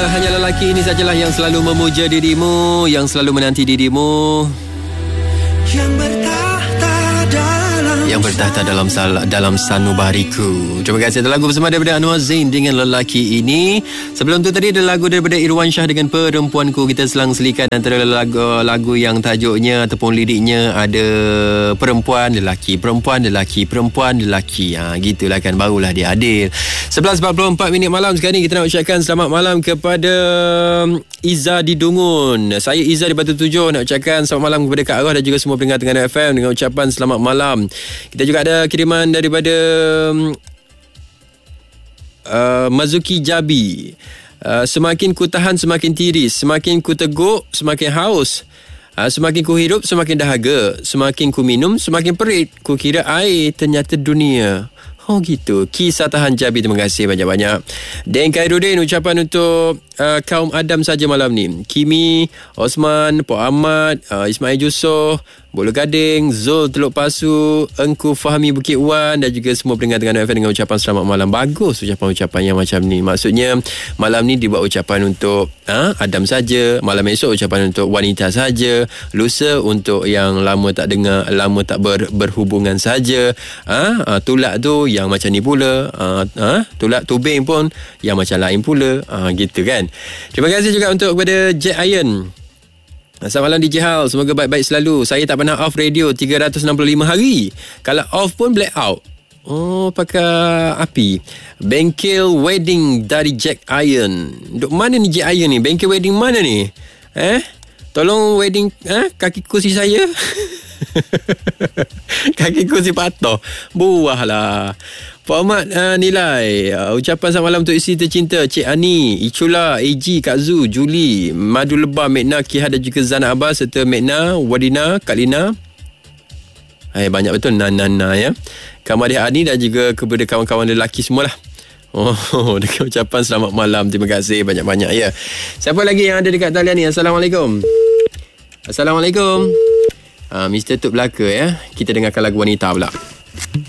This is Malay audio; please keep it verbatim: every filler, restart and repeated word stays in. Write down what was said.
hanya lelaki ini sajalah yang selalu memuja dirimu, yang selalu menanti dirimu, yang bertahta dalam yang bertahta dalam sal- dalam sanubariku. Terima kasih. Ada lagu bersama daripada Anwar Zain dengan Lelaki Ini. Sebelum tu tadi ada lagu daripada Irwan Shah dengan Perempuanku. Kita selang-selikan antara lagu, lagu yang tajuknya ataupun liriknya ada perempuan, lelaki, perempuan, lelaki, perempuan, lelaki. Ha, gitulah kan, barulah dia adil. sebelas empat puluh empat minit malam sekarang ni kita nak ucapkan selamat malam kepada Iza di Dungun. Saya Iza di Batu Tujuh nak ucapkan selamat malam kepada Kak Arwah dan juga semua pendengar Terengganu F M dengan ucapan selamat malam. Kita juga ada kiriman daripada uh, Mazuki Jabi. Uh, semakin ku tahan semakin tiris, semakin ku teguk semakin haus. Uh, semakin ku hidup semakin dahaga, semakin ku minum semakin perit. Ku kira air ternyata dunia. Oh gitu. Kisah tahan Jabi, terima kasih banyak-banyak. Dan Khairuddin, ucapan untuk uh, kaum Adam saja malam ni. Kimi, Osman, Pok Ahmad, uh, Ismail Jusoh, Bulu Gading, Zul Teluk Pasu, Engku Fahmi Bukit Wan dan juga semua pendengar Terengganu F M dengan ucapan selamat malam. Bagus ucapan-ucapan yang macam ni. Maksudnya malam ni dibuat ucapan untuk ha, Adam saja, malam esok ucapan untuk wanita saja, lusa untuk yang lama tak dengar, lama tak ber, berhubungan saja. Ha, ha, tulak tu yang macam ni pula. Ha, ha, tulak tubing pun yang macam lain pula. Ha, gitu kan. Terima kasih juga untuk kepada Jack Iron. Selamat malam D J Hal, semoga baik-baik selalu. Saya tak pernah off radio tiga ratus enam puluh lima hari. Kalau off pun black out. Oh, pakai api. Bengkel wedding dari Jack Iron. Duk mana ni Jack Iron ni? Bengkel wedding mana ni? Eh? Tolong wedding eh? Kaki kursi saya. Kaki kursi patah. Buah lah. Pak Ahmad uh, nilai uh, ucapan selamat malam untuk isteri tercinta Cik Ani, Icula, A G, Kak Zu, Julie, Madu Lebah, Mekna, Kiha dan juga Zana Abbas serta Mekna, Wadina, Kak Lina. Hai, banyak betul Nana ya. Kamadih Ani dan juga kepada kawan-kawan lelaki semualah. Oh, dengan ucapan selamat malam. Terima kasih banyak-banyak ya. Siapa lagi yang ada dekat talian ni? Assalamualaikum. Assalamualaikum. Uh, Mister Tut Belaka ya. Kita dengarkan lagu wanita pula.